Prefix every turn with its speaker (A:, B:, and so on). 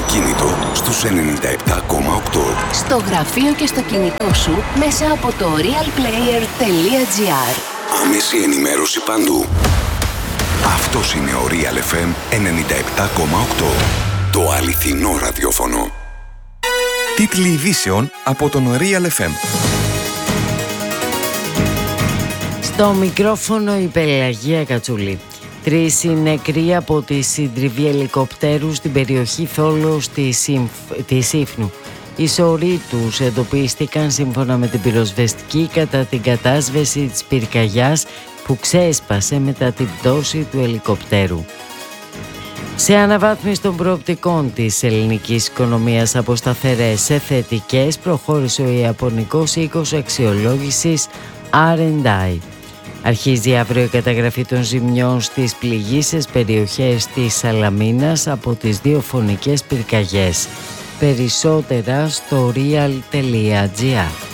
A: αυτοκίνητο στους 97,8.
B: Στο γραφείο και στο κινητό σου μέσα από το realplayer.gr.
A: Άμεση ενημέρωση παντού. Αυτός είναι ο Real FM 97,8. Το αληθινό ραδιόφωνο.
C: Τίτλοι ειδήσεων από τον Real FM.
D: Στο μικρόφωνο η Πελαγία Κατσούλη. 3 νεκροί από τη συντριβή ελικοπτέρου στην περιοχή Θόλος της Ήφνου. Οι σωροί τους εντοπίστηκαν σύμφωνα με την πυροσβεστική κατά την κατάσβεση της πυρκαγιάς που ξέσπασε μετά την πτώση του ελικοπτέρου. Σε αναβάθμιση των προοπτικών της ελληνικής οικονομίας από σταθερές σε θετικές προχώρησε ο Ιαπωνικός οίκος αξιολόγησης R&I. Αρχίζει αύριο η καταγραφή των ζημιών στις πληγείσες περιοχές της Σαλαμίνας από τις 2 φωνικές πυρκαγιές. Περισσότερα στο real.gr.